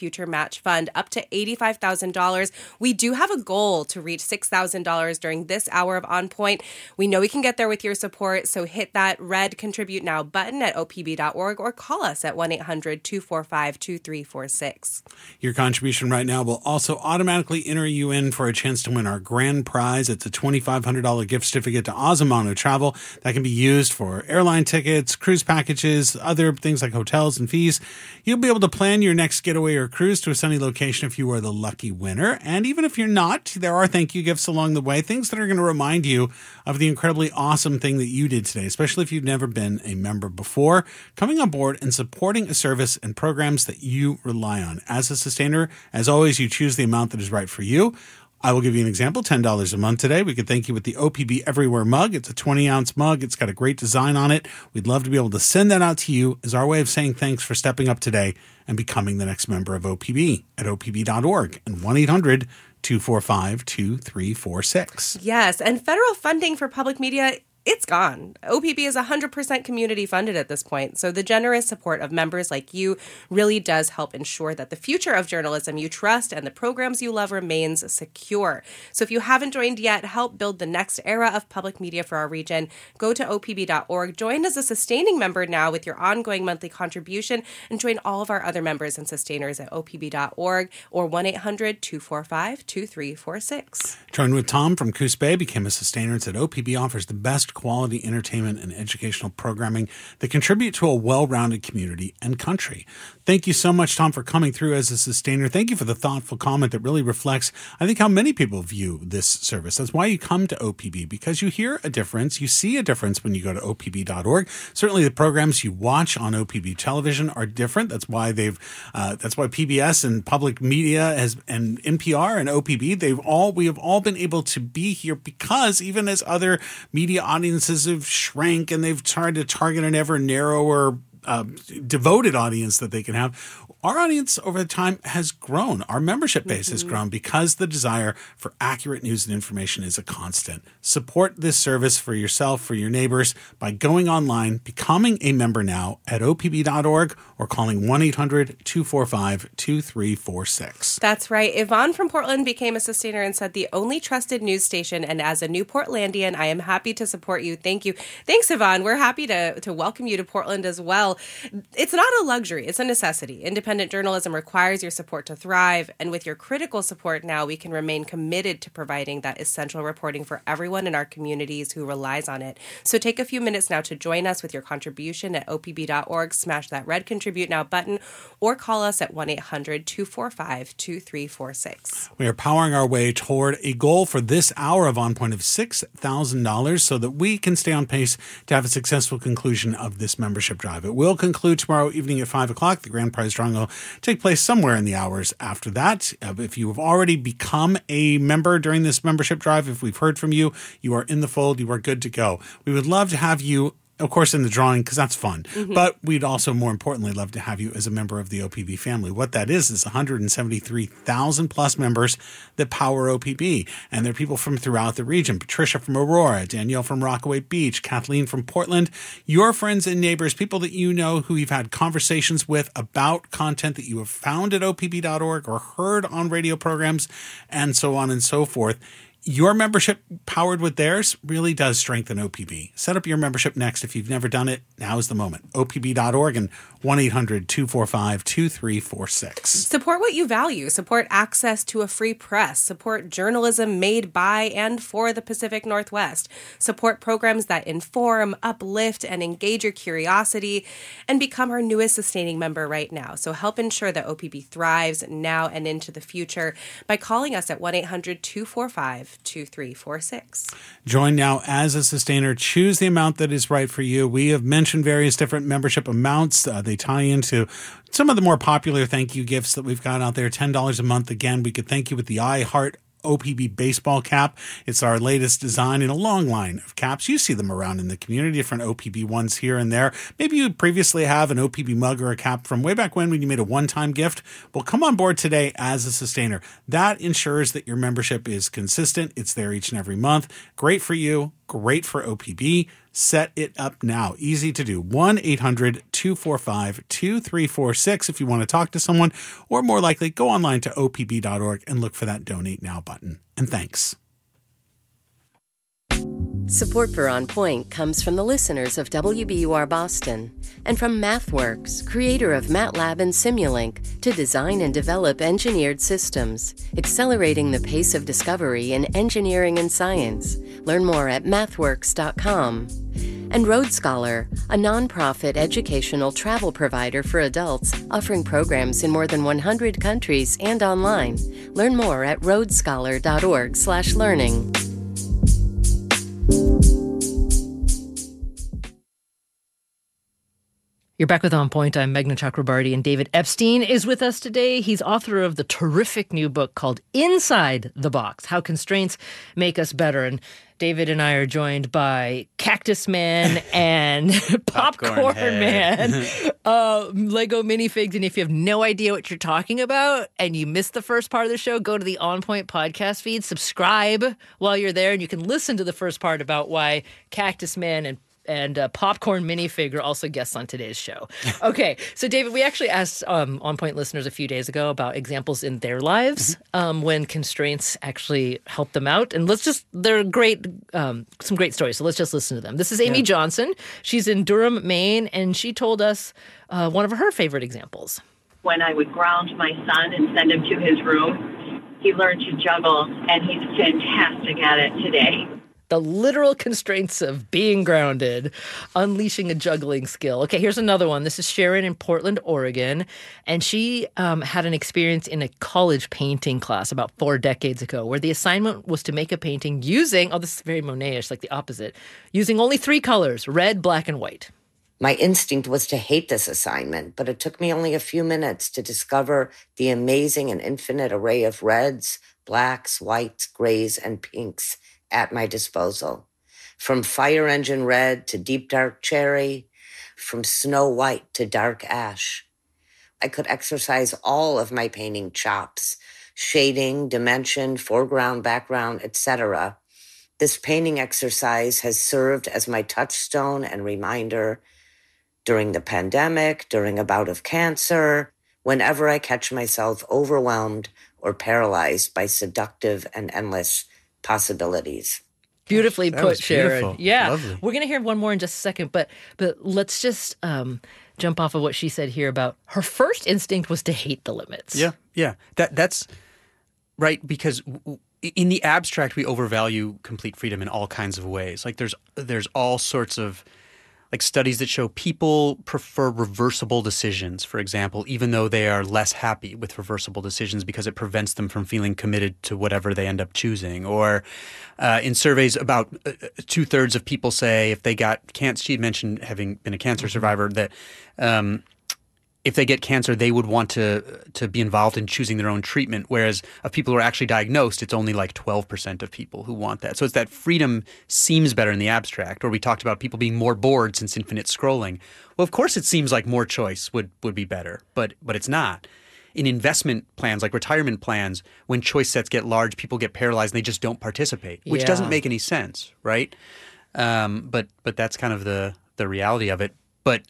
Future Match Fund up to $85,000. We do have a goal to reach $6,000 during this hour of On Point. We know we can get there with your support, so hit that red Contribute Now button at opb.org or call us at 1-800-245-2346. Your contribution right now will also automatically enter you in for a chance to win our grand prize. It's a $2,500 gift certificate to Azamano Travel that can be used for airline tickets, cruise packages, other things like hotels and fees. You'll be able to plan your next getaway or cruise to a sunny location if you are the lucky winner. And even if you're not, there are thank you gifts along the way, things that are going to remind you of the incredibly awesome thing that you did today, especially if you've never been a member before, coming on board and supporting a service and programs that you rely on. As a sustainer, as always, you choose the amount that is right for you. I will give you an example, $10 a month today. We could thank you with the OPB Everywhere mug. It's a 20-ounce mug. It's got a great design on it. We'd love to be able to send that out to you as our way of saying thanks for stepping up today and becoming the next member of OPB at opb.org and 1-800-245-2346. Yes, and federal funding for public media, it's gone. OPB is 100% community funded at this point, so the generous support of members like you really does help ensure that the future of journalism you trust and the programs you love remains secure. So if you haven't joined yet, help build the next era of public media for our region. Go to opb.org, join as a sustaining member now with your ongoing monthly contribution, and join all of our other members and sustainers at opb.org or 1-800-245-2346. Join with Tom from Coos Bay, became a sustainer, and said OPB offers the best quality entertainment and educational programming that contribute to a well-rounded community and country. Thank you so much, Tom, for coming through as a sustainer. Thank you for the thoughtful comment that really reflects, I think, how many people view this service. That's why you come to OPB, because you hear a difference, you see a difference when you go to opb.org. Certainly the programs you watch on OPB television are different. That's why that's why PBS and public media and NPR and OPB, we have all been able to be here because even as other media audiences have shrank and they've tried to target an ever narrower devoted audience that they can have, our audience over time has grown. Our membership base has grown because the desire for accurate news and information is a constant. Support this service for yourself, for your neighbors, by going online, becoming a member now at opb.org or calling 1-800-245-2346. That's right. Yvonne from Portland became a sustainer and said, the only trusted news station, and as a new Portlandian, I am happy to support you. Thank you. Thanks, Yvonne. We're happy to welcome you to Portland as well. It's not a luxury. It's a necessity. Independent journalism requires your support to thrive, and with your critical support now, we can remain committed to providing that essential reporting for everyone in our communities who relies on it. So take a few minutes now to join us with your contribution at opb.org, smash that red Contribute Now button, or call us at 1-800-245-2346. We are powering our way toward a goal for this hour of On Point of $6,000 so that we can stay on pace to have a successful conclusion of this membership drive. It will conclude tomorrow evening at 5 o'clock. The grand prize drawing will take place somewhere in the hours after that. If you have already become a member during this membership drive, if we've heard from you, you are in the fold, you are good to go. We would love to have you, of course, in the drawing, because that's fun. But we'd also, more importantly, love to have you as a member of the OPB family. What that is 173,000 plus members that power OPB. And they're people from throughout the region. Patricia from Aurora, Danielle from Rockaway Beach, Kathleen from Portland, your friends and neighbors, people that you know who you've had conversations with about content that you have found at opb.org or heard on radio programs, and so on and so forth. Your membership powered with theirs really does strengthen OPB. Set up your membership next. If you've never done it, now is the moment. opb.org and 1-800-245-2346. Support what you value. Support access to a free press. Support journalism made by and for the Pacific Northwest. Support programs that inform, uplift, and engage your curiosity. And become our newest sustaining member right now. So help ensure that OPB thrives now and into the future by calling us at 1-800-245-2346. Join now as a sustainer. Choose the amount that is right for you. We have mentioned various different membership amounts. They tie into some of the more popular thank you gifts that we've got out there. $10 a month. Again, we could thank you with the iHeart OPB baseball cap. It's our latest design in a long line of caps. You see them around in the community, different OPB ones here and there. Maybe you previously have an OPB mug or a cap from way back when you made a one-time gift. Well, come on board today as a sustainer. That ensures that your membership is consistent. It's there each and every month. Great for you. great for OPB. Set it up now. Easy to do. 1-800-245-2346 if you want to talk to someone, or more likely, go online to opb.org and look for that Donate Now button. And thanks. Support for On Point comes from the listeners of WBUR Boston and from MathWorks, creator of MATLAB and Simulink, to design and develop engineered systems, accelerating the pace of discovery in engineering and science. Learn more at mathworks.com. And Road Scholar, a nonprofit educational travel provider for adults offering programs in more than 100 countries and online. Learn more at roadscholar.org/learning. You're back with On Point. I'm Meghna Chakrabarty, and David Epstein is with us today. He's author of the terrific new book called Inside the Box, How Constraints Make Us Better. And David and I are joined by Cactus Man and Popcorn Man, Lego minifigs. And if you have no idea what you're talking about and you missed the first part of the show, go to the On Point podcast feed, subscribe while you're there, and you can listen to the first part about why Cactus Man and Popcorn minifig are also guests on today's show. Okay, so David, we actually asked On Point listeners a few days ago about examples in their lives when constraints actually help them out. And they're great, some great stories, so let's just listen to them. This is Amy Johnson. She's in Durham, Maine, and she told us one of her favorite examples. When I would ground my son and send him to his room, he learned to juggle, and he's fantastic at it today. The literal constraints of being grounded, unleashing a juggling skill. Okay, here's another one. This is Sharon in Portland, Oregon. And she had an experience in a college painting class about 4 decades ago where the assignment was to make a painting using, this is very Monet-ish, like the opposite, using only 3 colors, red, black, and white. My instinct was to hate this assignment, but it took me only a few minutes to discover the amazing and infinite array of reds, blacks, whites, grays, and pinks at my disposal. From fire engine red to deep dark cherry, from snow white to dark ash. I could exercise all of my painting chops, shading, dimension, foreground, background, etc. This painting exercise has served as my touchstone and reminder during the pandemic, during a bout of cancer, whenever I catch myself overwhelmed or paralyzed by seductive and endless possibilities. Beautifully put, Sharon. Beautiful. Yeah. Lovely. We're going to hear one more in just a second, but let's just jump off of what she said here about her first instinct was to hate the limits. Yeah. That's right, because in the abstract, we overvalue complete freedom in all kinds of ways. Like there's all sorts of studies that show people prefer reversible decisions, for example, even though they are less happy with reversible decisions because it prevents them from feeling committed to whatever they end up choosing. Or in surveys, about 2/3 of people say if they got cancer, she mentioned having been a cancer survivor, that if they get cancer, they would want to be involved in choosing their own treatment, whereas of people who are actually diagnosed, it's only like 12% of people who want that. So it's that freedom seems better in the abstract. Or we talked about people being more bored since infinite scrolling. Well, of course it seems like more choice would be better, but it's not. In investment plans, like retirement plans, when choice sets get large, people get paralyzed and they just don't participate, which doesn't make any sense, right? But that's kind of the reality of it. But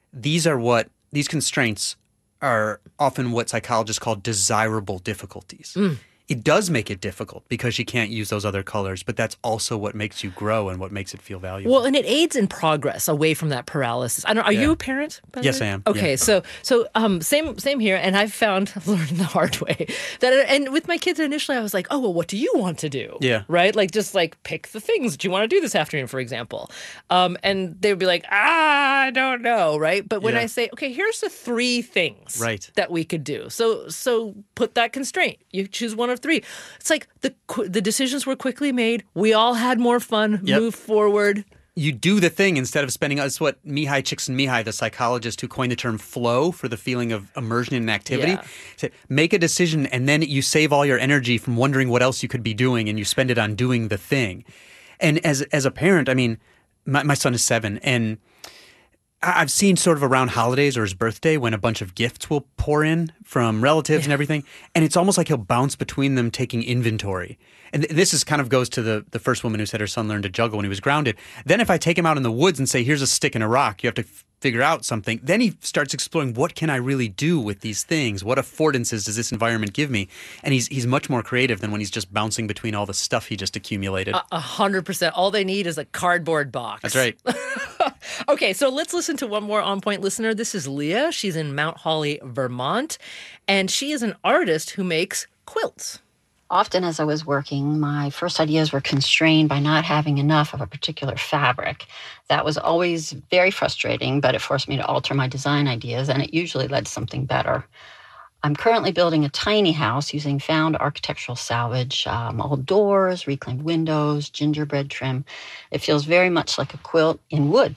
these constraints are often what psychologists call desirable difficulties. It does make it difficult because you can't use those other colors, but that's also what makes you grow and what makes it feel valuable. Well, and it aids in progress away from that paralysis. Are you a parent? Yes, I am. Okay, yeah. so same here, and I've learned the hard way and with my kids initially, I was like, oh, well, what do you want to do? Yeah, right. Just pick the things that you want to do this afternoon, for example, and they would be like, I don't know, right? But when I say, okay, here's the 3 things that we could do, so put that constraint. You choose one of 3. It's like the decisions were quickly made. We all had more fun. Move forward. You do the thing instead of spending. It's what Mihai Csikszentmihalyi, the psychologist who coined the term flow for the feeling of immersion in an activity, said, make a decision and then you save all your energy from wondering what else you could be doing, and you spend it on doing the thing. And as a parent, I mean, my son is 7, and I've seen sort of around holidays or his birthday when a bunch of gifts will pour in from relatives and everything. And it's almost like he'll bounce between them taking inventory. And this is kind of goes to the first woman who said her son learned to juggle when he was grounded. Then if I take him out in the woods and say, here's a stick and a rock, you have to figure out something. Then he starts exploring, what can I really do with these things? What affordances does this environment give me? And he's much more creative than when he's just bouncing between all the stuff he just accumulated. 100%. All they need is a cardboard box. That's right. Okay, so let's listen to one more On Point listener. This is Leah. She's in Mount Holly, Vermont, and she is an artist who makes quilts. Often as I was working, my first ideas were constrained by not having enough of a particular fabric. That was always very frustrating, but it forced me to alter my design ideas, and it usually led to something better. I'm currently building a tiny house using found architectural salvage, old doors, reclaimed windows, gingerbread trim. It feels very much like a quilt in wood.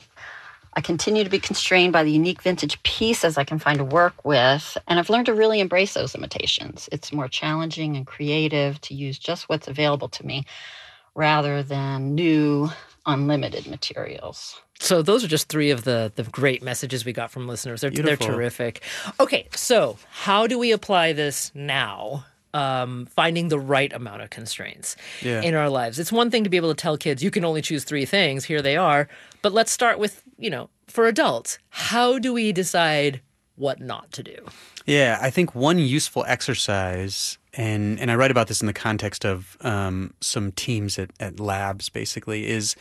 I continue to be constrained by the unique vintage pieces I can find to work with, and I've learned to really embrace those limitations. It's more challenging and creative to use just what's available to me rather than new, unlimited materials. So those are just three of the great messages we got from listeners. They're terrific. Okay, so how do we apply this now? Finding the right amount of constraints in our lives. It's one thing to be able to tell kids, you can only choose 3 things, here they are. But let's start with, for adults, how do we decide what not to do? Yeah, I think one useful exercise, and I write about this in the context of some teams at labs, basically, is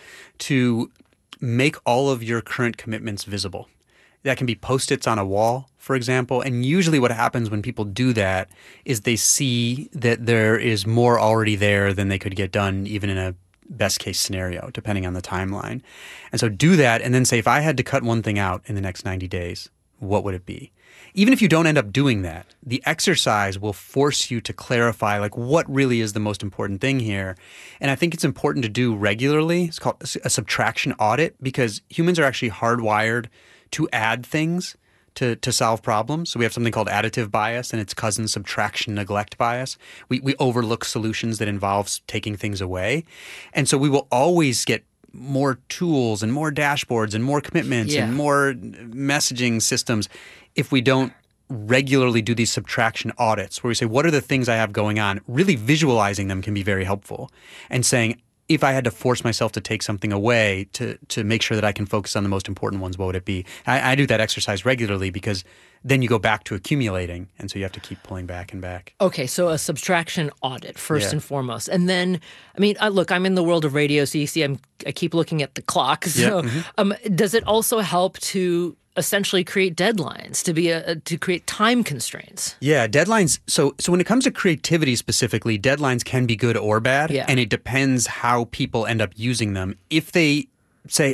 to make all of your current commitments visible. That can be Post-its on a wall, for example. And usually what happens when people do that is they see that there is more already there than they could get done even in a best case scenario, depending on the timeline. And so do that and then say, if I had to cut one thing out in the next 90 days, what would it be? Even if you don't end up doing that, the exercise will force you to clarify what really is the most important thing here. And I think it's important to do regularly. It's called a subtraction audit because humans are actually hardwired to add things to solve problems. So we have something called additive bias and its cousin subtraction neglect bias. We overlook solutions that involve taking things away. And so we will always get more tools and more dashboards and more commitments and more messaging systems if we don't regularly do these subtraction audits where we say, what are the things I have going on? Really visualizing them can be very helpful. And saying, if I had to force myself to take something away to make sure that I can focus on the most important ones, what would it be? I do that exercise regularly because then you go back to accumulating, and so you have to keep pulling back and back. Okay, so a subtraction audit first and foremost. And then, look, I'm in the world of radio, so you see I keep looking at the clock. So does it also help to essentially create deadlines, to create time constraints? Yeah, deadlines. So when it comes to creativity specifically, deadlines can be good or bad, and it depends how people end up using them. If they say,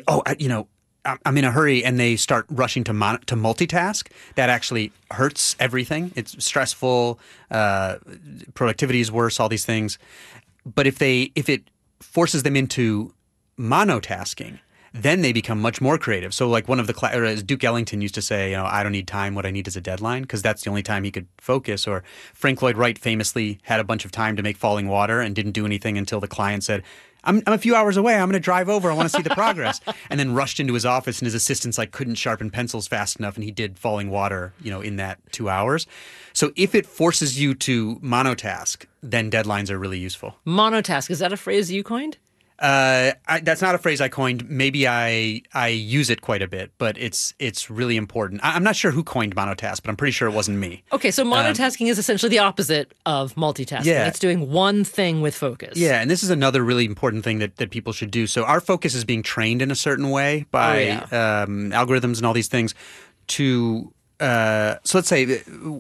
I'm in a hurry, and they start rushing to multitask, that actually hurts everything. It's stressful, productivity is worse, all these things. But if it forces them into monotasking, then they become much more creative. So like one of the as Duke Ellington used to say, I don't need time, what I need is a deadline, because that's the only time he could focus. Or Frank Lloyd Wright famously had a bunch of time to make Falling Water and didn't do anything until the client said, I'm a few hours away, I'm going to drive over, I want to see the progress. And then rushed into his office, and his assistants couldn't sharpen pencils fast enough, and he did Falling Water, in that 2 hours. So if it forces you to monotask, then deadlines are really useful. Monotask, is that a phrase you coined? That's not a phrase I coined. Maybe I use it quite a bit, but it's really important. I'm not sure who coined monotask, but I'm pretty sure it wasn't me. Okay, so monotasking is essentially the opposite of multitasking. Yeah. It's doing one thing with focus. Yeah, and this is another really important thing that people should do. So our focus is being trained in a certain way by algorithms and all these things to so let's say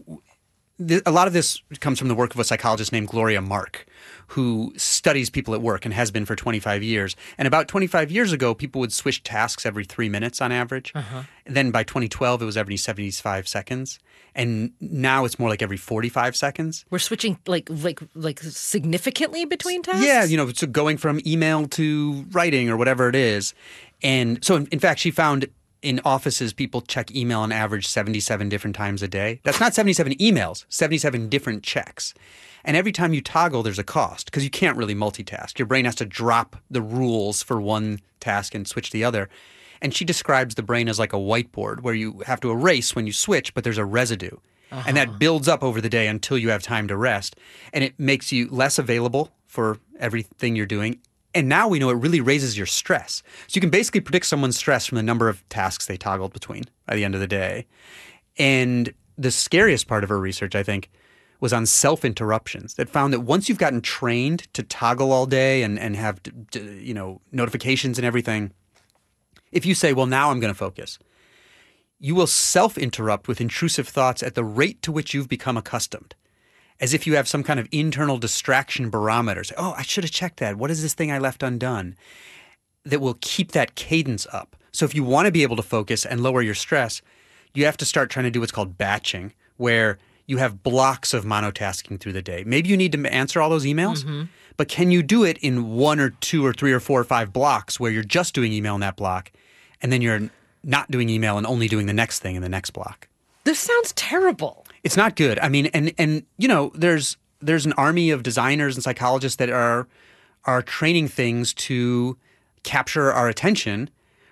a lot of this comes from the work of a psychologist named Gloria Mark, who studies people at work and has been for 25 years. And about 25 years ago, people would switch tasks every 3 minutes on average. Then by 2012, it was every 75 seconds. And now it's more like every 45 seconds. We're switching like significantly between tasks? Yeah, so going from email to writing or whatever it is. And so in fact, she found in offices, people check email on average 77 different times a day. That's not 77 emails, 77 different checks. And every time you toggle, there's a cost because you can't really multitask. Your brain has to drop the rules for one task and switch the other. And she describes the brain as like a whiteboard where you have to erase when you switch, but there's a residue. And that builds up over the day until you have time to rest. And it makes you less available for everything you're doing. And now we know it really raises your stress. So you can basically predict someone's stress from the number of tasks they toggled between by the end of the day. And the scariest part of her research, I think, was on self-interruptions that found that once you've gotten trained to toggle all day and have notifications and everything, if you say, well, now I'm going to focus, you will self-interrupt with intrusive thoughts at the rate to which you've become accustomed, as if you have some kind of internal distraction barometer. Say, oh, I should have checked that. What is this thing I left undone? That will keep that cadence up. So if you want to be able to focus and lower your stress, you have to start trying to do what's called batching, where you have blocks of monotasking through the day. Maybe you need to answer all those emails, but can you do it in 1 or 2 or 3 or 4 or 5 blocks where you're just doing email in that block, and then you're not doing email and only doing the next thing in the next block? This sounds terrible. It's not good. I mean, and you know, there's an army of designers and psychologists that are training things to capture our attention,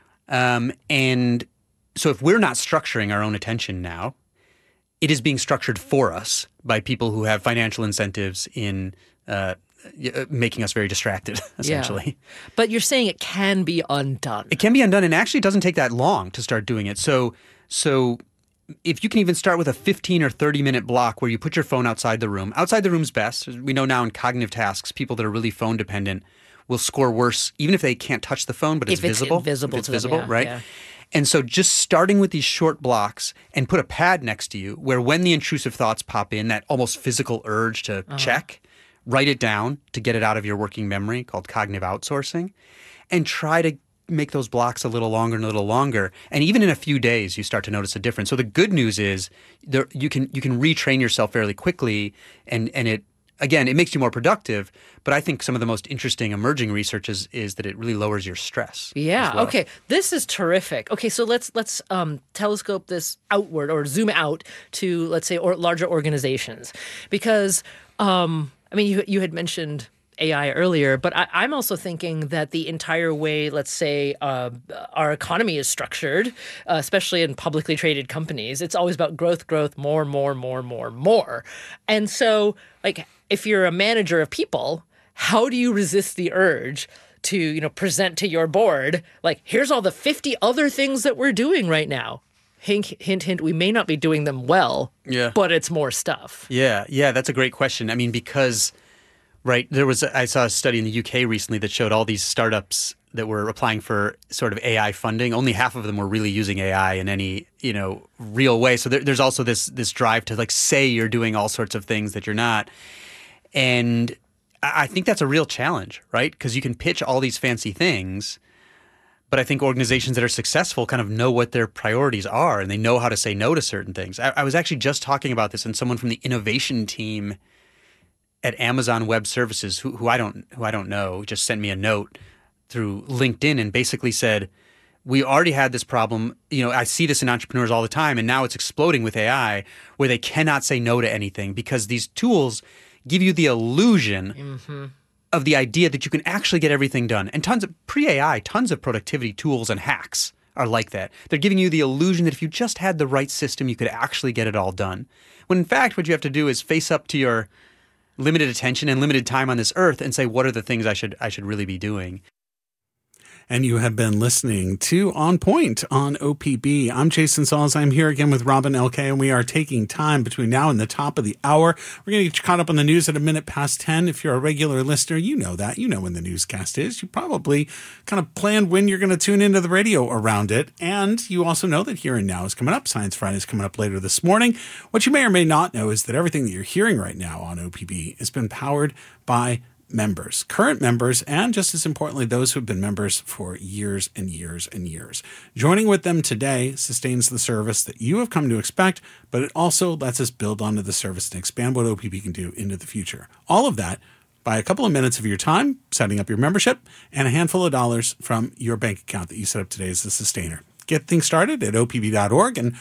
and so if we're not structuring our own attention now, it is being structured for us by people who have financial incentives in making us very distracted, essentially. Yeah. But you're saying it can be undone. It can be undone, and actually it doesn't take that long to start doing it. So if you can even start with a 15 or 30-minute block where you put your phone outside the room. Outside the room's best. We know now in cognitive tasks, people that are really phone dependent will score worse, even if they can't touch the phone, but it's visible. If it's visible, them, right? Yeah. And so just starting with these short blocks and put a pad next to you where when the intrusive thoughts pop in, that almost physical urge to check, write it down to get it out of your working memory, called cognitive outsourcing, and try to make those blocks a little longer and a little longer. And even in a few days, you start to notice a difference. So the good news is you can retrain yourself fairly quickly, and it, again, it makes you more productive, but I think some of the most interesting emerging research is that it really lowers your stress. Yeah. as well. Okay. This is terrific. Okay. So let's telescope this outward or zoom out to, let's say, larger organizations, because I mean, you had mentioned AI earlier, but I'm also thinking that the entire way, let's say, our economy is structured, especially in publicly traded companies, it's always about growth, more. And so, like, if you're a manager of people, how do you resist the urge to, you know, present to your board, like, here's all the 50 other things that we're doing right now? Hint, hint, hint, we may not be doing them well, but it's more stuff. Yeah, that's a great question. I mean, because, right, I saw a study in the UK recently that showed all these startups that were applying for sort of AI funding. Only half of them were really using AI in any, you know, real way. So there's also this drive to, like, say you're doing all sorts of things that you're not. And I think that's a real challenge, right? Because you can pitch all these fancy things, but I think organizations that are successful kind of know what their priorities are, and they know how to say no to certain things. I was actually just talking about this, and someone from the innovation team at Amazon Web Services, who I don't know, just sent me a note through LinkedIn and basically said, we already had this problem. You know, I see this in entrepreneurs all the time, and now it's exploding with AI, where they cannot say no to anything because these tools give you the illusion of the idea that you can actually get everything done. And tons of pre-AI, tons of productivity tools and hacks are like that. They're giving you the illusion that if you just had the right system, you could actually get it all done. When in fact, what you have to do is face up to your limited attention and limited time on this earth and say, what are the things I should really be doing? And you have been listening to On Point on OPB. I'm Jason Sauls. I'm here again with Robin Elke, and we are taking time between now and the top of the hour. We're going to get you caught up on the news at 10:05. If you're a regular listener, you know that. You know when the newscast is. You probably kind of planned when you're going to tune into the radio around it. And you also know that Here and Now is coming up. Science Friday is coming up later this morning. What you may or may not know is that everything that you're hearing right now on OPB has been powered by members, current members, and just as importantly, those who have been members for years and years and years. Joining with them today sustains the service that you have come to expect, but it also lets us build onto the service and expand what OPB can do into the future. All of that by a couple of minutes of your time, setting up your membership, and a handful of dollars from your bank account that you set up today as a sustainer. get things started at opb.org and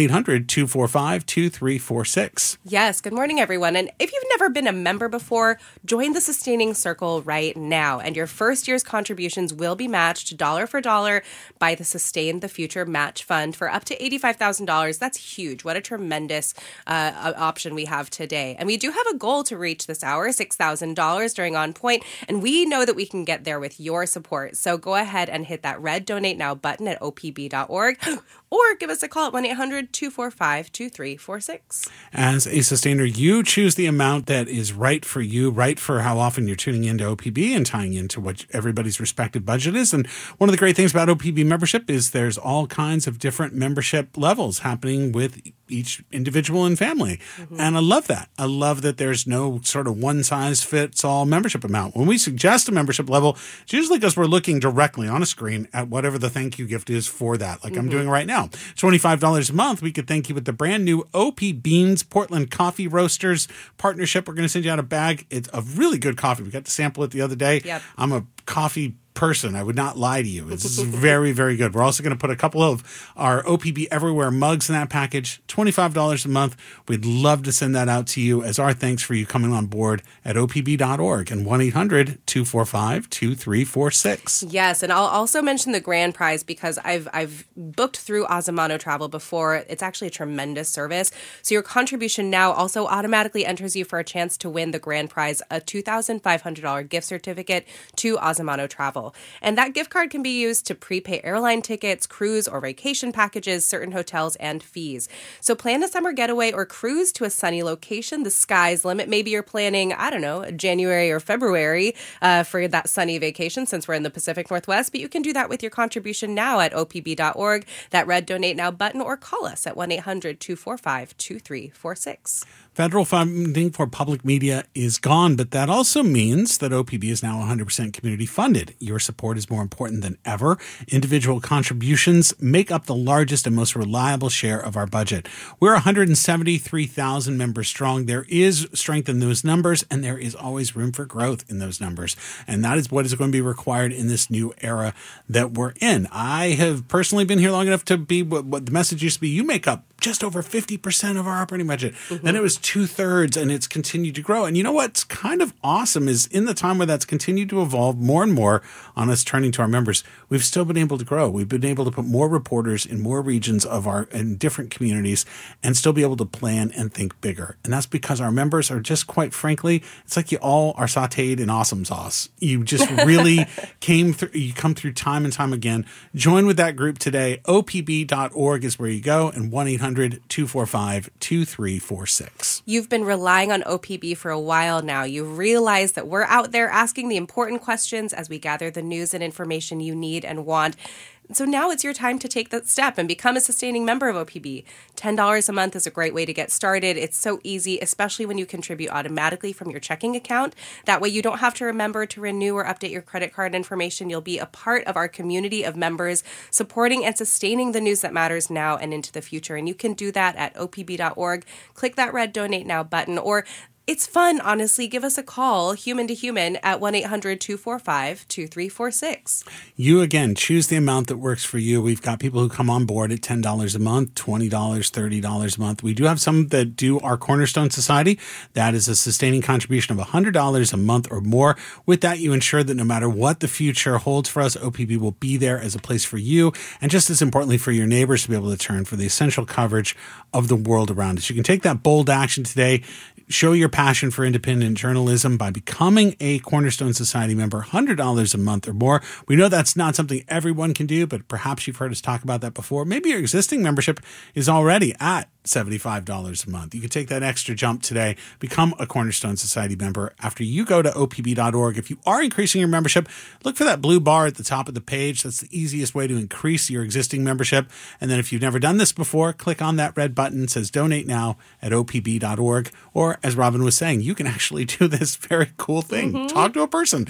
1-800-245-2346. Yes, good morning, everyone. And if you've never been a member before, join the Sustaining Circle right now. And your first year's contributions will be matched dollar for dollar by the Sustain the Future Match Fund for up to $85,000. That's huge. What a tremendous option we have today. And we do have a goal to reach this hour, $6,000 during On Point. And we know that we can get there with your support. So go ahead and hit that red Donate Now button at opb.org or give us a call at 1-800-245-2346. As a sustainer, you choose the amount that is right for you, right for how often you're tuning into OPB and tying into what everybody's respective budget is. And one of the great things about OPB membership is there's all kinds of different membership levels happening with each individual and family. And I love that. I love that there's no sort of one-size-fits-all membership amount. When we suggest a membership level, it's usually because we're looking directly on a screen at whatever the thank you gift is for that, like I'm doing right now. $25 a month, we could thank you with the brand new OP Beans Portland Coffee Roasters partnership. We're going to send you out a bag. It's a really good coffee. We got to sample it the other day. Yep. I'm a coffee person. I would not lie to you. It's very, very good. We're also going to put a couple of our OPB Everywhere mugs in that package, $25 a month. We'd love to send that out to you as our thanks for you coming on board at opb.org and 1-800-245-2346. Yes, and I'll also mention the grand prize because I've booked through Azamano Travel before. It's actually a tremendous service. So your contribution now also automatically enters you for a chance to win the grand prize, a $2,500 gift certificate to Azamano Travel. And that gift card can be used to prepay airline tickets, cruise or vacation packages, certain hotels, and fees. So plan a summer getaway or cruise to a sunny location. The sky's limit. Maybe you're planning, I don't know, January or February for that sunny vacation since we're in the Pacific Northwest. But you can do that with your contribution now at opb.org, that red Donate Now button, or call us at 1-800-245-2346. Federal funding for public media is gone, but that also means that OPB is now 100% community funded. Your support is more important than ever. Individual contributions make up the largest and most reliable share of our budget. We're 173,000 members strong. There is strength in those numbers, and there is always room for growth in those numbers. And that is what is going to be required in this new era that we're in. I have personally been here long enough to be what the message used to be. You make up just over 50% of our operating budget. Then it was 2/3, and it's continued to grow. And you know what's kind of awesome is in the time where that's continued to evolve more and more on us turning to our members, we've still been able to grow. We've been able to put more reporters in more regions of in different communities and still be able to plan and think bigger. And that's because our members are just, quite frankly, it's like you all are sauteed in awesome sauce. You just really you come through time and time again. Join with that group today. opb.org is where you go, and 1-800-245-2346. You've been relying on OPB for a while now. You've realized that we're out there asking the important questions as we gather the news and information you need and want. So now it's your time to take that step and become a sustaining member of OPB. $10 a month is a great way to get started. It's so easy, especially when you contribute automatically from your checking account. That way you don't have to remember to renew or update your credit card information. You'll be a part of our community of members supporting and sustaining the news that matters now and into the future. And you can do that at opb.org. Click that red Donate Now button, or it's fun, honestly. Give us a call, human to human, at 1-800-245-2346. You, again, choose the amount that works for you. We've got people who come on board at $10 a month, $20, $30 a month. We do have some that do our Cornerstone Society. That is a sustaining contribution of $100 a month or more. With that, you ensure that no matter what the future holds for us, OPB will be there as a place for you, and just as importantly, for your neighbors to be able to turn for the essential coverage of the world around us. You can take that bold action today. Show your passion for independent journalism by becoming a Cornerstone Society member, $100 a month or more. We know that's not something everyone can do, but perhaps you've heard us talk about that before. Maybe your existing membership is already at $75 a month. You can take that extra jump today, become a Cornerstone Society member after you go to opb.org. If you are increasing your membership, look for that blue bar at the top of the page. That's the easiest way to increase your existing membership. And then if you've never done this before, click on that red button. It says Donate Now at opb.org. Or as Robin was saying, you can actually do this very cool thing. Talk to a person.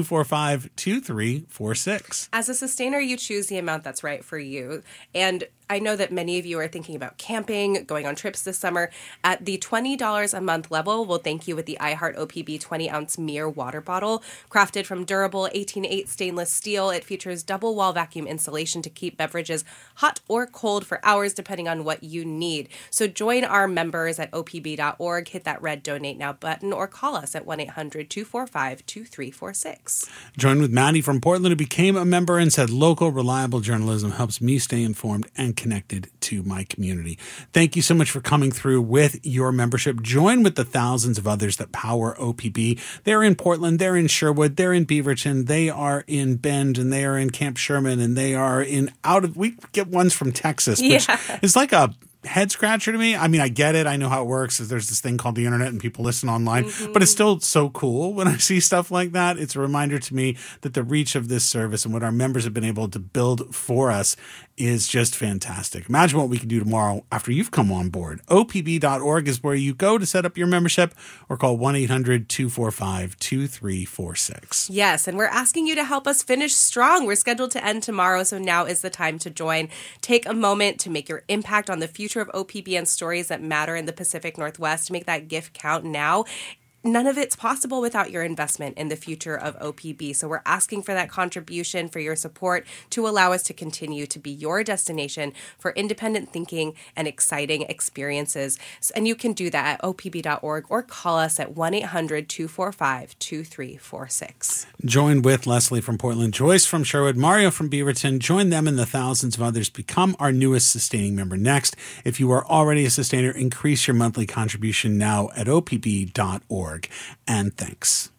1-800-245-2346. As a sustainer, you choose the amount that's right for you. And I know that many of you are thinking about camping, going on trips this summer. At the $20 a month level, we'll thank you with the iHeart OPB 20-ounce Mir water bottle. Crafted from durable 18-8 stainless steel, it features double wall vacuum insulation to keep beverages hot or cold for hours, depending on what you need. So join our members at opb.org, hit that red Donate Now button, or call us at 1-800-245-2346. Join with Maddie from Portland, who became a member and said, local, reliable journalism helps me stay informed and connected to my community. Thank you so much for coming through with your membership. Join with the thousands of others that power OPB. They're in Portland, they're in Sherwood, they're in Beaverton, they are in Bend, and they are in Camp Sherman, and they are we get ones from Texas, which is like a head scratcher to me. I mean, I get it. I know how it works. There's this thing called the internet and people listen online, but it's still so cool when I see stuff like that. It's a reminder to me that the reach of this service and what our members have been able to build for us is just fantastic. Imagine what we can do tomorrow after you've come on board. OPB.org is where you go to set up your membership, or call 1-800-245-2346. Yes, and we're asking you to help us finish strong. We're scheduled to end tomorrow, so now is the time to join. Take a moment to make your impact on the future of OPB and stories that matter in the Pacific Northwest. Make that gift count now. None of it's possible without your investment in the future of OPB. So we're asking for that contribution, for your support, to allow us to continue to be your destination for independent thinking and exciting experiences. And you can do that at opb.org, or call us at 1-800-245-2346. Join with Leslie from Portland, Joyce from Sherwood, Mario from Beaverton. Join them and the thousands of others. Become our newest sustaining member next. If you are already a sustainer, increase your monthly contribution now at opb.org. And thanks.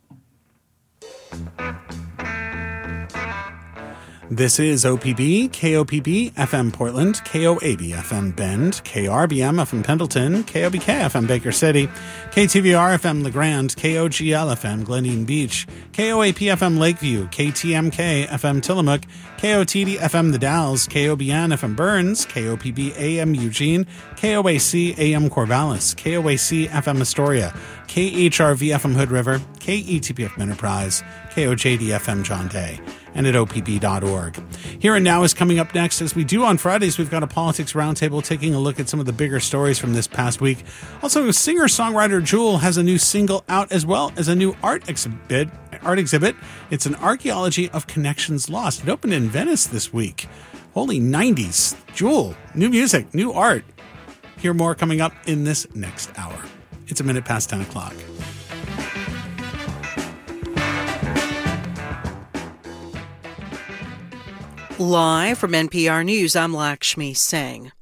This is OPB, KOPB FM Portland, KOAB FM Bend, KRBM FM Pendleton, KOBK FM Baker City, KTVR FM LeGrand, KOGL FM Glendian Beach, KOAP FM Lakeview, KTMK FM Tillamook, KOTD FM The Dalles, KOBN FM Burns, KOPB AM Eugene, KOAC AM Corvallis, KOAC FM Astoria, KHRV FM Hood River, KETP FM Enterprise, KOJD FM John Day, and at opb.org. Here and Now is coming up next. As we do on Fridays, we've got a politics roundtable taking a look at some of the bigger stories from this past week. Also, singer-songwriter Jewel has a new single out, as well as a new art exhibit. It's an archaeology of connections lost. It opened in Venice this week. Holy 90s. Jewel, new music, new art. Hear more coming up in this next hour. It's a minute past 10 o'clock. Live from NPR News, I'm Lakshmi Singh.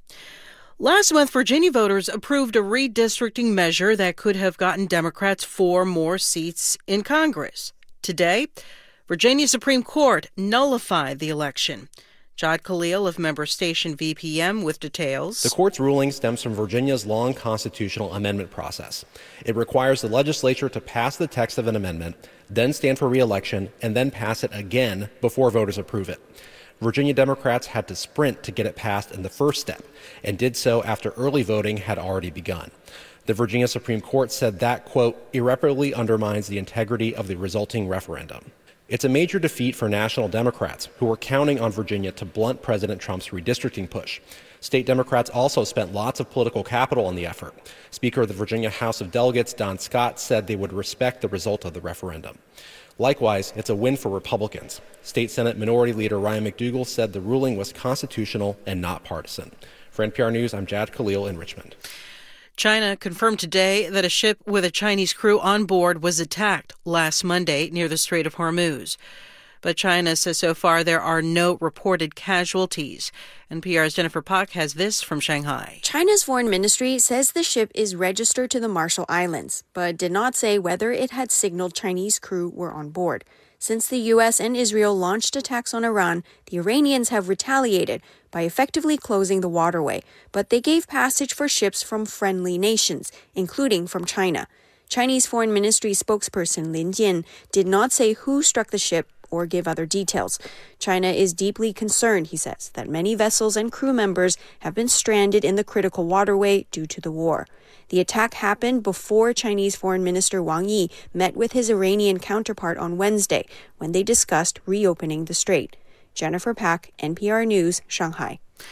Last month, Virginia voters approved a redistricting measure that could have gotten Democrats 4 more seats in Congress. Today, Virginia Supreme Court nullified the election. Jad Khalil of member station VPM with details. The court's ruling stems from Virginia's long constitutional amendment process. It requires the legislature to pass the text of an amendment, then stand for re-election, and then pass it again before voters approve it. Virginia Democrats had to sprint to get it passed in the first step, and did so after early voting had already begun. The Virginia Supreme Court said that, quote, irreparably undermines the integrity of the resulting referendum. It's a major defeat for national Democrats, who were counting on Virginia to blunt President Trump's redistricting push. State Democrats also spent lots of political capital on the effort. Speaker of the Virginia House of Delegates, Don Scott, said they would respect the result of the referendum. Likewise, it's a win for Republicans. State Senate Minority Leader Ryan McDougal said the ruling was constitutional and not partisan. For NPR News, I'm Jad Khalil in Richmond. China confirmed today that a ship with a Chinese crew on board was attacked last Monday near the Strait of Hormuz. But China says so far there are no reported casualties. NPR's Jennifer Pak has this from Shanghai. China's foreign ministry says the ship is registered to the Marshall Islands, but did not say whether it had signaled Chinese crew were on board. Since the U.S. and Israel launched attacks on Iran, the Iranians have retaliated by effectively closing the waterway, but they gave passage for ships from friendly nations, including from China. Chinese Foreign Ministry spokesperson Lin Jian did not say who struck the ship or give other details. China is deeply concerned, he says, that many vessels and crew members have been stranded in the critical waterway due to the war. The attack happened before Chinese Foreign Minister Wang Yi met with his Iranian counterpart on Wednesday when they discussed reopening the strait. Jennifer Pak, NPR News, Shanghai.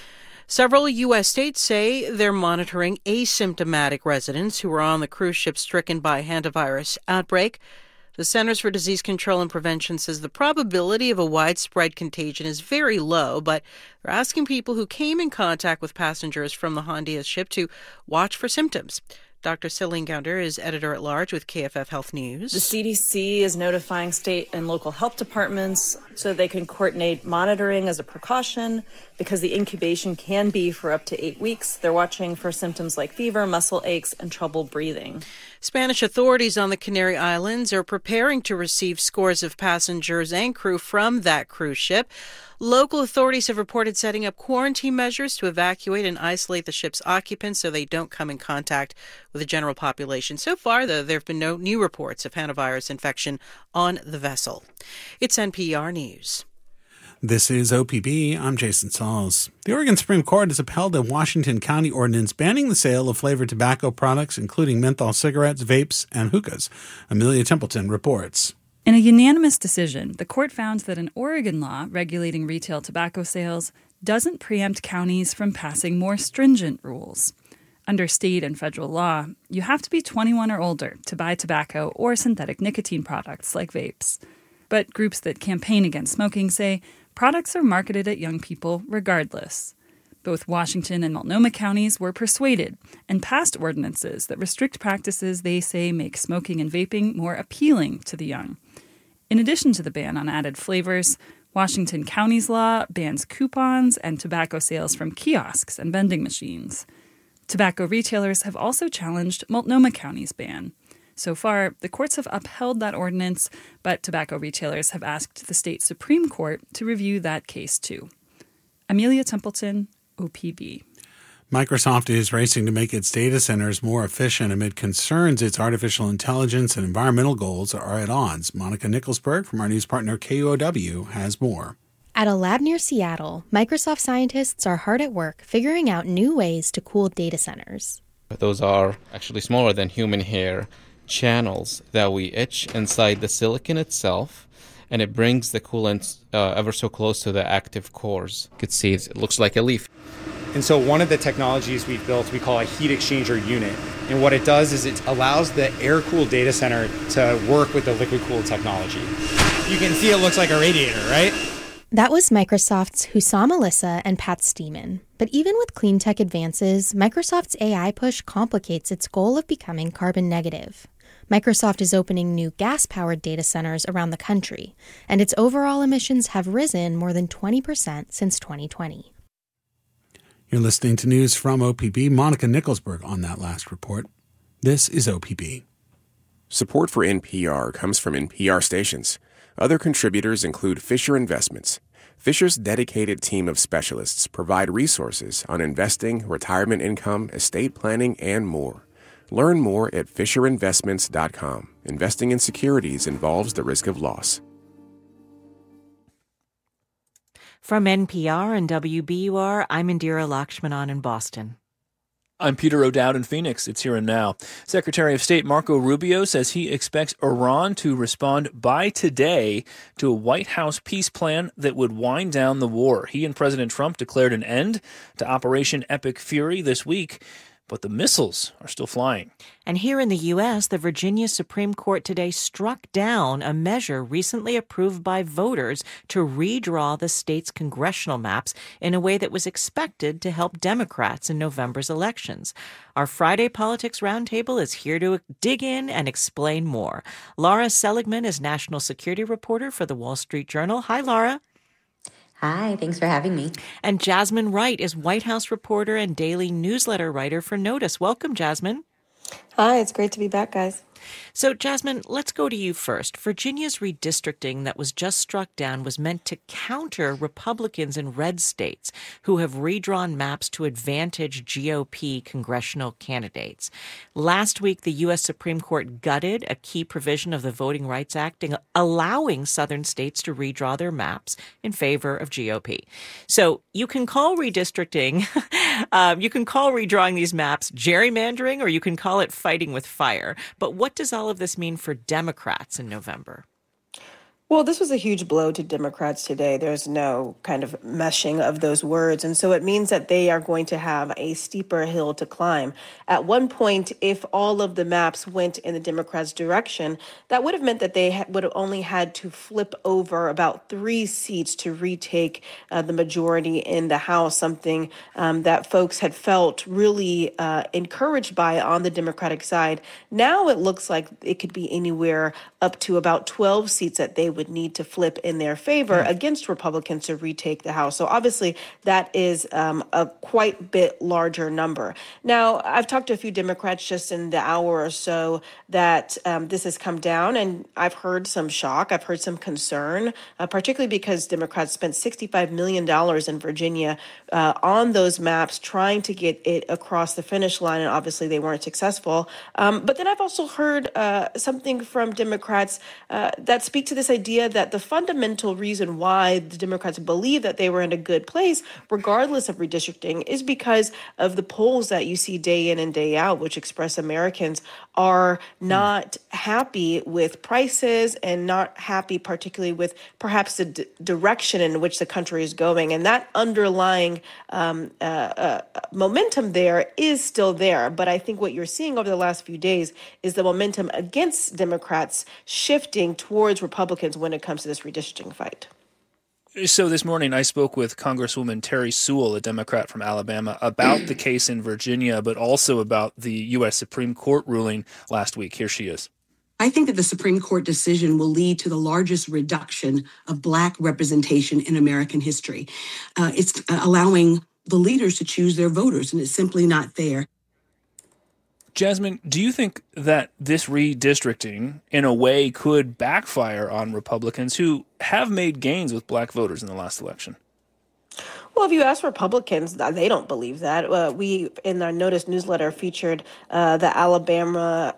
Several U.S. states say they're monitoring asymptomatic residents who were on the cruise ship stricken by a hantavirus outbreak. The Centers for Disease Control and Prevention says the probability of a widespread contagion is very low, but they're asking people who came in contact with passengers from the Hondias ship to watch for symptoms. Dr. Celine Gounder is editor-at-large with KFF Health News. The CDC is notifying state and local health departments so they can coordinate monitoring as a precaution because the incubation can be for up to 8 weeks. They're watching for symptoms like fever, muscle aches, and trouble breathing. Spanish authorities on the Canary Islands are preparing to receive scores of passengers and crew from that cruise ship. Local authorities have reported setting up quarantine measures to evacuate and isolate the ship's occupants so they don't come in contact with the general population. So far, though, there have been no new reports of hantavirus infection on the vessel. It's NPR News. This is OPB. I'm Jason Sauls. The Oregon Supreme Court has upheld a Washington County ordinance banning the sale of flavored tobacco products, including menthol cigarettes, vapes, and hookahs. Amelia Templeton reports. In a unanimous decision, the court found that an Oregon law regulating retail tobacco sales doesn't preempt counties from passing more stringent rules. Under state and federal law, you have to be 21 or older to buy tobacco or synthetic nicotine products like vapes. But groups that campaign against smoking say products are marketed at young people regardless. Both Washington and Multnomah counties were persuaded and passed ordinances that restrict practices they say make smoking and vaping more appealing to the young. In addition to the ban on added flavors, Washington County's law bans coupons and tobacco sales from kiosks and vending machines. Tobacco retailers have also challenged Multnomah County's ban. So far, the courts have upheld that ordinance, but tobacco retailers have asked the state Supreme Court to review that case too. Amelia Templeton, OPB. Microsoft is racing to make its data centers more efficient amid concerns its artificial intelligence and environmental goals are at odds. Monica Nicholsberg from our news partner KUOW has more. At a lab near Seattle, Microsoft scientists are hard at work figuring out new ways to cool data centers. Those are actually smaller than human hair channels that we etch inside the silicon itself, and it brings the coolant ever so close to the active cores. You can see it looks like a leaf. And so one of the technologies we've built, we call a heat exchanger unit. And what it does is it allows the air-cooled data center to work with the liquid-cooled technology. You can see it looks like a radiator, right? That was Microsoft's Hussam Alissa and Pat Steeman. But even with clean tech advances, Microsoft's AI push complicates its goal of becoming carbon negative. Microsoft is opening new gas-powered data centers around the country, and its overall emissions have risen more than 20% since 2020. You're listening to news from OPB. Monica Nicholsberg on that last report. This is OPB. Support for NPR comes from NPR stations. Other contributors include Fisher Investments. Fisher's dedicated team of specialists provide resources on investing, retirement income, estate planning, and more. Learn more at FisherInvestments.com. Investing in securities involves the risk of loss. From NPR and WBUR, I'm Indira Lakshmanan in Boston. I'm Peter O'Dowd in Phoenix. It's here and now. Secretary of State Marco Rubio says he expects Iran to respond by today to a White House peace plan that would wind down the war. He and President Trump declared an end to Operation Epic Fury this week, but the missiles are still flying. And here in the U.S., the Virginia Supreme Court today struck down a measure recently approved by voters to redraw the state's congressional maps in a way that was expected to help Democrats in November's elections. Our Friday Politics Roundtable is here to dig in and explain more. Laura Seligman is national security reporter for the Wall Street Journal. Hi, Laura. Hi, thanks for having me. And Jasmine Wright is White House reporter and daily newsletter writer for Notice. Welcome, Jasmine. Hi, it's great to be back, guys. So, Jasmine, let's go to you first. Virginia's redistricting that was just struck down was meant to counter Republicans in red states who have redrawn maps to advantage GOP congressional candidates. Last week, the U.S. Supreme Court gutted a key provision of the Voting Rights Act, allowing southern states to redraw their maps in favor of GOP. So you can call redistricting, you can call redrawing these maps gerrymandering, or you can call it fighting with fire. But what does all of this mean for Democrats in November? Well, this was a huge blow to Democrats today. There's no kind of meshing of those words. And so it means that they are going to have a steeper hill to climb. At one point, if all of the maps went in the Democrats' direction, that would have meant that they would have only had to flip over about 3 seats to retake the majority in the House, something that folks had felt really encouraged by on the Democratic side. Now it looks like it could be anywhere up to about 12 seats that they would need to flip in their favor against Republicans to retake the House. So obviously that is a quite bit larger number. Now, I've talked to a few Democrats just in the hour or so that this has come down, and I've heard some shock. I've heard some concern, particularly because Democrats spent $65 million in Virginia on those maps trying to get it across the finish line, and obviously they weren't successful. But then I've also heard something from Democrats that speak to this idea that the fundamental reason why the Democrats believe that they were in a good place, regardless of redistricting, is because of the polls that you see day in and day out, which express Americans are not happy with prices and not happy particularly with perhaps the direction in which the country is going. And that underlying momentum there is still there. But I think what you're seeing over the last few days is the momentum against Democrats shifting towards Republicans when it comes to this redistricting fight. So this morning I spoke with Congresswoman Terry Sewell, a Democrat from Alabama, about the case in Virginia, but also about the U.S. Supreme Court ruling last week. Here she is. I think that the Supreme Court decision will lead to the largest reduction of Black representation in American history. It's allowing the leaders to choose their voters, and it's simply not fair. Jasmine, do you think that this redistricting, in a way, could backfire on Republicans who have made gains with Black voters in the last election? Well, if you ask Republicans, they don't believe that. We, in our Notice newsletter, featured the Alabama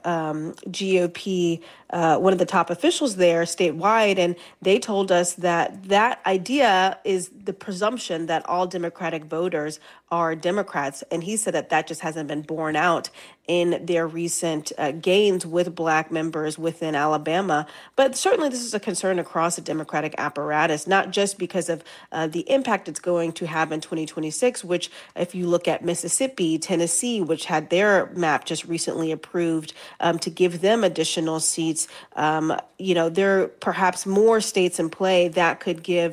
GOP, one of the top officials there statewide, and they told us that that idea is the presumption that all Democratic voters are Democrats. And he said that that just hasn't been borne out in their recent gains with Black members within Alabama. But certainly this is a concern across the Democratic apparatus, not just because of the impact it's going to have in 2026, which if you look at Mississippi, Tennessee, which had their map just recently approved to give them additional seats, there are perhaps more states in play that could give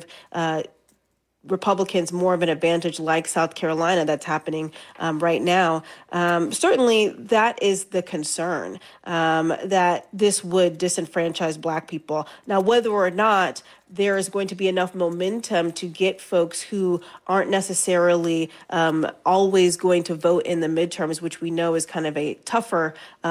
Republicans more of an advantage, like South Carolina, that's happening right now. Certainly, that is the concern, that this would disenfranchise Black people. Now, whether or not there is going to be enough momentum to get folks who aren't necessarily always going to vote in the midterms, which we know is kind of a tougher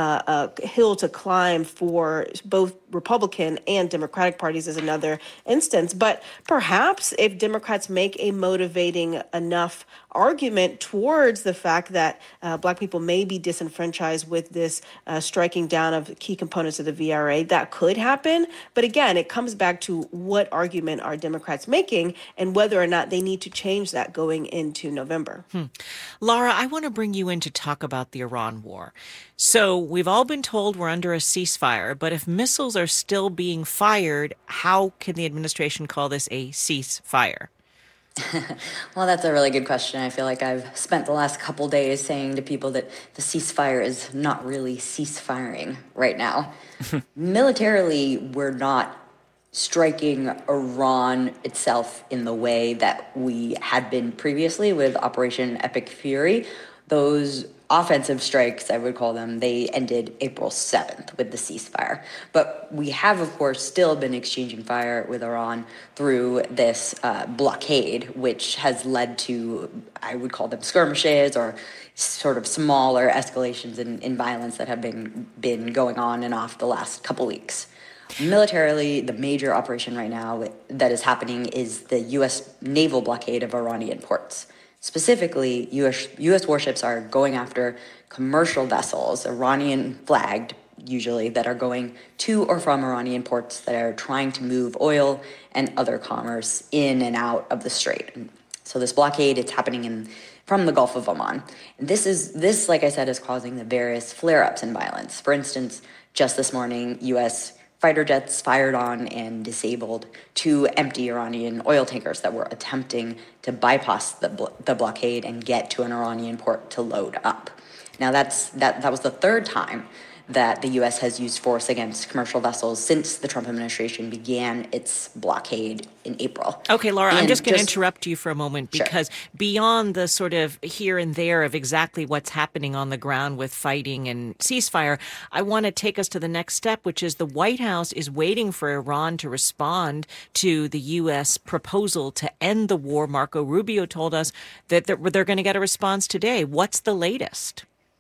hill to climb for both Republican and Democratic parties, is another instance. But perhaps if Democrats make a motivating enough argument towards the fact that Black people may be disenfranchised with this striking down of key components of the VRA, that could happen. But again, it comes back to what argument are Democrats making and whether or not they need to change that going into November. Laura, I want to bring you in to talk about the Iran war. So we've all been told we're under a ceasefire, but if missiles are still being fired, how can the administration call this a ceasefire? Well, that's a really good question. I feel like I've spent the last couple days saying to people that the ceasefire is not really ceasefiring right now. Militarily, we're not striking Iran itself in the way that we had been previously with Operation Epic Fury. Those offensive strikes, I would call them, they ended April 7th with the ceasefire. But we have, of course, still been exchanging fire with Iran through this blockade, which has led to, I would call them skirmishes or sort of smaller escalations in violence that have been going on and off the last couple weeks. Militarily, the major operation right now that is happening is the U.S. naval blockade of Iranian ports. Specifically, U.S. warships are going after commercial vessels, Iranian-flagged usually, that are going to or from Iranian ports that are trying to move oil and other commerce in and out of the strait. So this blockade, it's happening from the Gulf of Oman. And this, like I said, is causing the various flare-ups in violence. For instance, just this morning, U.S. fighter jets fired on and disabled 2 empty Iranian oil tankers that were attempting to bypass the blockade and get to an Iranian port to load up. Now, that was the third time that the U.S. has used force against commercial vessels since the Trump administration began its blockade in April. Okay, Laura, I'm just going to interrupt you for a moment because beyond the sort of here and there of exactly what's happening on the ground with fighting and ceasefire, I want to take us to the next step, which is the White House is waiting for Iran to respond to the U.S. proposal to end the war. Marco Rubio told us that they're going to get a response today. What's the latest?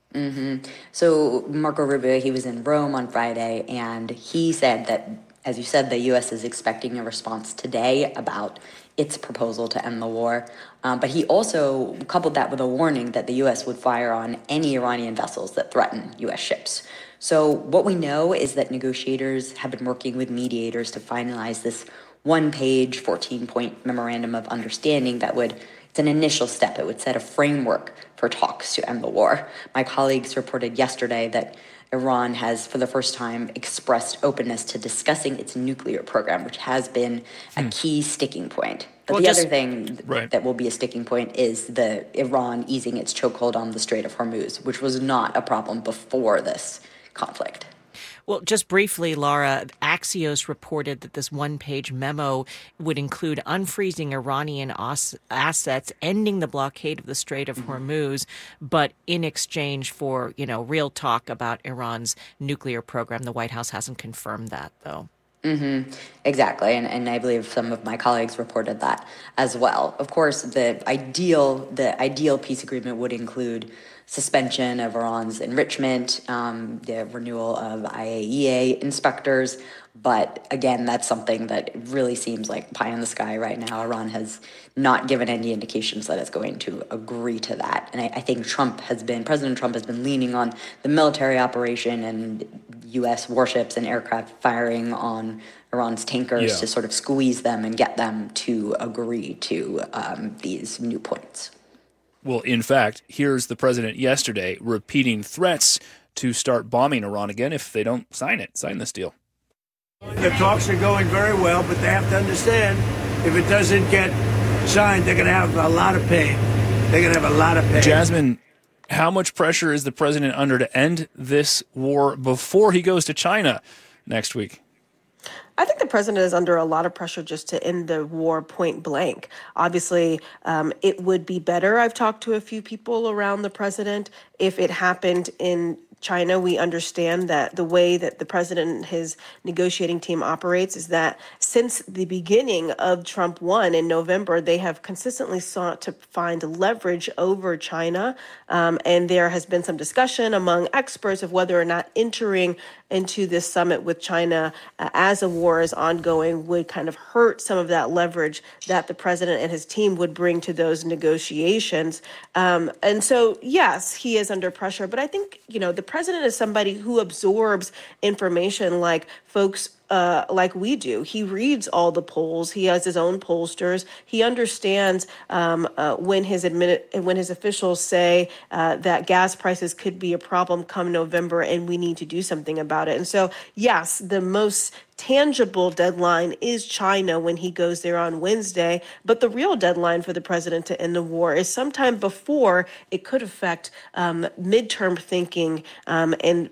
So Marco Rubio, he was in Rome on Friday, and he said that, as you said, the U.S. is expecting a response today about its proposal to end the war. But he also coupled that with a warning that the U.S. would fire on any Iranian vessels that threaten U.S. ships. So what we know is that negotiators have been working with mediators to finalize this one-page, 14-point memorandum of understanding that would, it's an initial step. It would set a framework for talks to end the war. My colleagues reported yesterday that Iran has, for the first time, expressed openness to discussing its nuclear program, which has been a key sticking point. But the other thing that will be a sticking point is the Iran easing its chokehold on the Strait of Hormuz, which was not a problem before this conflict. Well, just briefly, Laura, Axios reported that this one-page memo would include unfreezing Iranian assets, ending the blockade of the Strait of Hormuz, but in exchange for, real talk about Iran's nuclear program. The White House hasn't confirmed that, though. Exactly. And I believe some of my colleagues reported that as well. Of course, the ideal peace agreement would include suspension of Iran's enrichment, the renewal of IAEA inspectors. But again, that's something that really seems like pie in the sky right now. Iran has not given any indications that it's going to agree to that. And I think President Trump has been leaning on the military operation and U.S. warships and aircraft firing on Iran's tankers to sort of squeeze them and get them to agree to these new points. Well, in fact, here's the president yesterday repeating threats to start bombing Iran again if they don't sign this deal. The talks are going very well, but they have to understand if it doesn't get signed, they're going to have a lot of pain. They're going to have a lot of pain. Jasmine, how much pressure is the president under to end this war before he goes to China next week? I think the president is under a lot of pressure just to end the war point blank. Obviously, it would be better. I've talked to a few people around the president if it happened in China. We understand that the way that the president and his negotiating team operates is that since the beginning of Trump 1 in November, they have consistently sought to find leverage over China. And there has been some discussion among experts of whether or not entering into this summit with China as a war is ongoing would kind of hurt some of that leverage that the president and his team would bring to those negotiations. And so, yes, he is under pressure. But I think, the president is somebody who absorbs information like folks like we do. He reads all the polls. He has his own pollsters. He understands when his officials say that gas prices could be a problem come November and we need to do something about it. And so, yes, the most tangible deadline is China when he goes there on Wednesday. But the real deadline for the president to end the war is sometime before it could affect midterm thinking. And,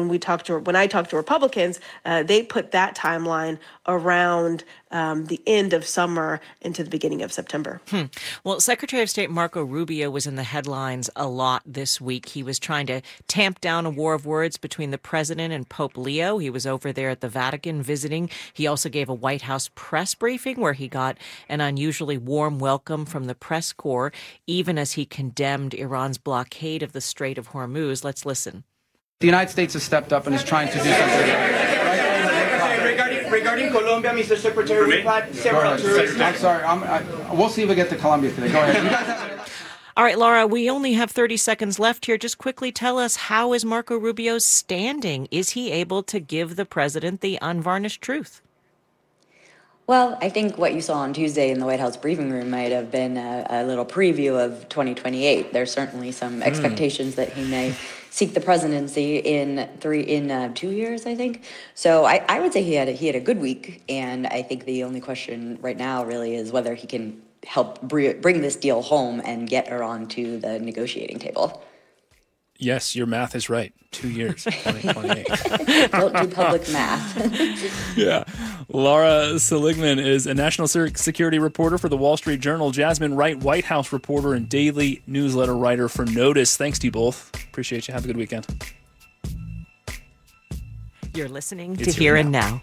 when I talk to Republicans, they put that timeline around the end of summer into the beginning of September. Well, Secretary of State Marco Rubio was in the headlines a lot this week. He was trying to tamp down a war of words between the president and Pope Leo. He was over there at the Vatican visiting. He also gave a White House press briefing where he got an unusually warm welcome from the press corps, even as he condemned Iran's blockade of the Strait of Hormuz. Let's listen. The United States has stepped up and is trying to do something. Regarding Colombia, Mr. Secretary, we've had several tourists. I'm sorry. We'll see if we get to Colombia today. Go ahead. You guys have... All right, Laura, we only have 30 seconds left here. Just quickly tell us, how is Marco Rubio standing? Is he able to give the president the unvarnished truth? Well, I think what you saw on Tuesday in the White House briefing room might have been a little preview of 2028. There's certainly some expectations that he may seek the presidency in 2 years, I think. So I would say he had a good week, and I think the only question right now really is whether he can help bring this deal home and get Iran to the negotiating table. Yes, your math is right. 2 years, 2028. Don't do public math. Yeah. Laura Seligman is a national security reporter for the Wall Street Journal. Jasmine Wright, White House reporter and daily newsletter writer for Notice. Thanks to you both. Appreciate you. Have a good weekend. You're listening to Here and Now.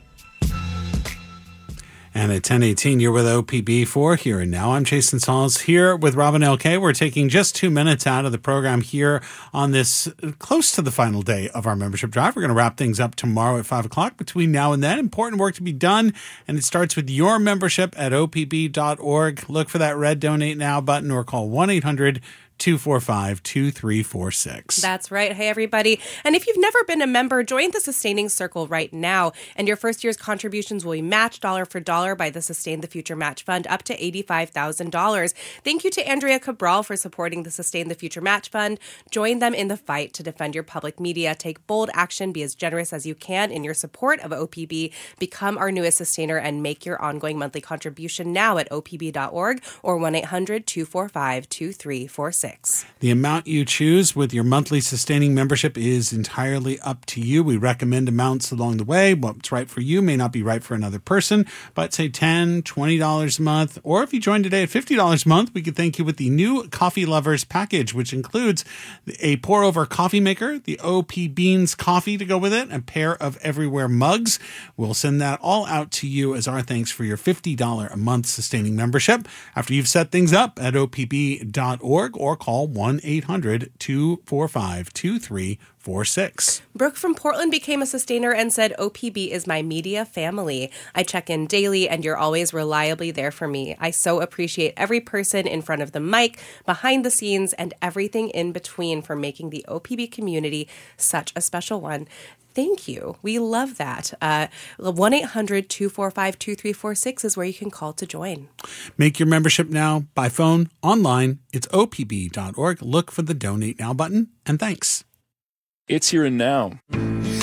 And at 10:18, you're with OPB for Here and Now. I'm Jason Sauls here with Robin L.K. We're taking just 2 minutes out of the program here on this close to the final day of our membership drive. We're going to wrap things up tomorrow at 5 o'clock. Between now and then, important work to be done, and it starts with your membership at opb.org. Look for that red Donate Now button or call 1-800-245-2346. That's right. Hey, everybody. And if you've never been a member, join the Sustaining Circle right now. And your first year's contributions will be matched dollar for dollar by the Sustain the Future Match Fund up to $85,000. Thank you to Andrea Cabral for supporting the Sustain the Future Match Fund. Join them in the fight to defend your public media. Take bold action. Be as generous as you can in your support of OPB. Become our newest sustainer and make your ongoing monthly contribution now at opb.org or 1-800-245-2346. The amount you choose with your monthly sustaining membership is entirely up to you. We recommend amounts along the way. What's right for you may not be right for another person, but say $10, $20 a month, or if you join today at $50 a month, we could thank you with the new Coffee Lovers package, which includes a pour-over coffee maker, the OP Beans coffee to go with it, a pair of Everywhere mugs. We'll send that all out to you as our thanks for your $50 a month sustaining membership after you've set things up at opb.org or call 1-800-245-2346. Brooke from Portland became a sustainer and said, OPB is my media family. I check in daily and you're always reliably there for me. I so appreciate every person in front of the mic, behind the scenes, and everything in between for making the OPB community such a special one. Thank you. We love that. 1-800-245-2346 is where you can call to join. Make your membership now by phone, online. It's opb.org. Look for the Donate Now button, and thanks. It's Here and Now.